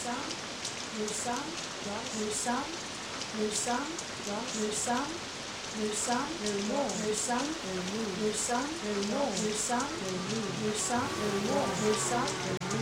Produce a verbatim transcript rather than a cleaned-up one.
some, there's some, there's some, there's some, there's some, there's some, there's more, there's some, there's some, there's more, there's some, there's some, there's more, there's some.